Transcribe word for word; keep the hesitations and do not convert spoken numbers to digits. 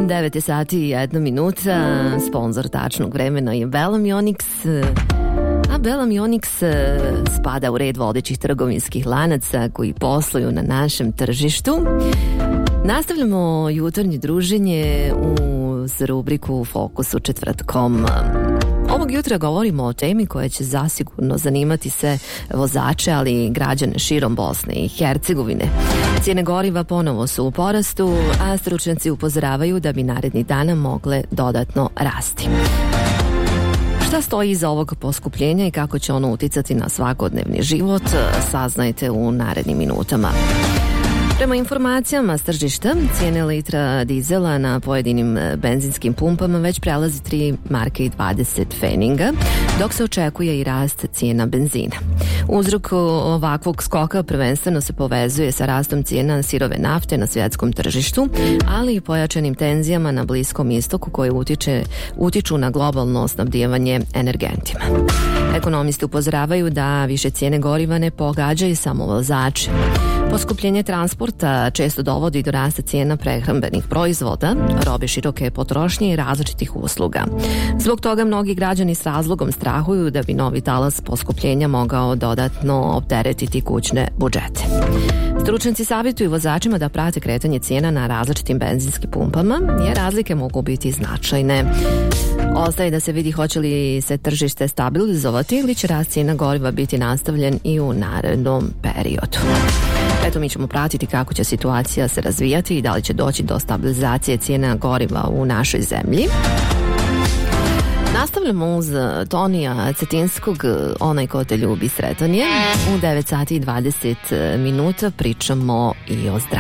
devet sati i jedna minuta, sponsor tačnog vremena je Belamionix, a Belamionix spada u red vodećih trgovinskih lanaca koji posluju na našem tržištu. Nastavljamo jutarnje druženje uz rubriku Fokus u četvrtkom. Ovog jutra govorimo o temi koja će zasigurno zanimati se vozače, ali i građane širom Bosne i Hercegovine. Cijene goriva ponovo su u porastu, a stručnjaci upozoravaju da bi narednih dana mogle dodatno rasti. Šta stoji iza ovog poskupljenja i kako će ono uticati na svakodnevni život, saznajte u narednim minutama. Prema informacijama s tržišta, cijene litra dizela na pojedinim benzinskim pumpama već prelazi tri marke i dvadeset pfeninga, dok se očekuje i rast cijena benzina. Uzrok ovakvog skoka prvenstveno se povezuje sa rastom cijena sirove nafte na svjetskom tržištu, ali i pojačanim tenzijama na Bliskom istoku koje utiče, utiču na globalno snabdijevanje energentima. Ekonomisti upozoravaju da više cijene goriva ne pogađaju samo vozače. Poskupljenje transporta često dovodi do rasta cijena prehrambenih proizvoda, robe široke potrošnje i različitih usluga. Zbog toga mnogi građani s razlogom strahuju da bi novi talas poskupljenja mogao dodatno opteretiti kućne budžete. Stručnjaci savjetuju vozačima da prate kretanje cijena na različitim benzinskim pumpama, jer razlike mogu biti značajne. Ostaje da se vidi hoće li se tržište stabilizovati ili će rast cijena goriva biti nastavljen i u narednom periodu. Eto, mi ćemo pratiti kako će situacija se razvijati i da li će doći do stabilizacije cijena goriva u našoj zemlji. Nastavljamo uz Tonija Cetinskog, Onaj ko te ljubi sretan je. U devet sati i dvadeset minuta pričamo i o zdravlju.